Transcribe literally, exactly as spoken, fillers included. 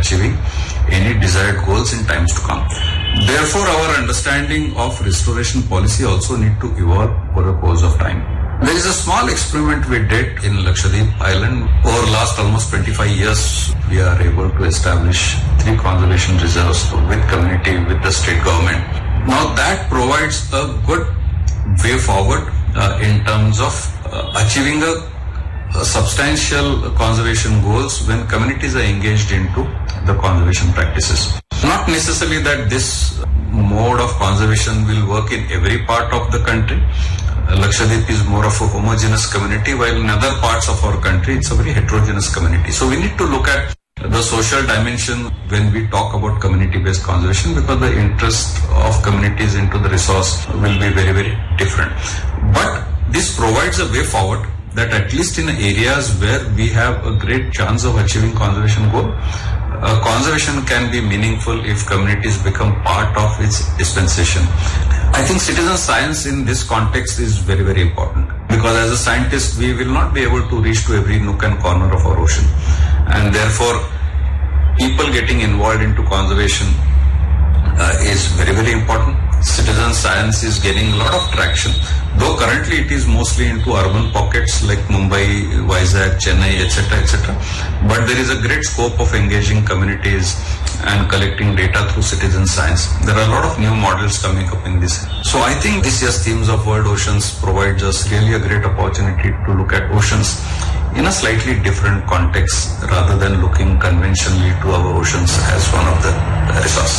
achieving any desired goals in times to come. Therefore, our understanding of restoration policy also need to evolve over the course of time. There is a small experiment we did in Lakshadweep Island. Over the last almost twenty-five years, we are able to establish three conservation reserves with community, with the state government. Now that provides a good way forward uh, in terms of uh, achieving a, a substantial conservation goals when communities are engaged into the conservation practices. Not necessarily that this mode of conservation will work in every part of the country. Lakshadweep is more of a homogeneous community, while in other parts of our country, it's a very heterogeneous community. So we need to look at the social dimension when we talk about community-based conservation, because the interest of communities into the resource will be very, very different. But this provides a way forward that at least in areas where we have a great chance of achieving conservation goal, uh, conservation can be meaningful if communities become part of its dispensation. I think citizen science in this context is very, very important, because as a scientist, we will not be able to reach to every nook and corner of our ocean. And therefore, people getting involved into conservation uh, is very, very important. Citizen science is gaining a lot of traction, though currently it is mostly into urban pockets like Mumbai, Vizag, Chennai, et cetera, et cetera. But there is a great scope of engaging communities and collecting data through citizen science. There are a lot of new models coming up in this. So I think this year's themes of World Oceans provides us really a great opportunity to look at oceans in a slightly different context rather than looking conventionally to our oceans as one of the resources.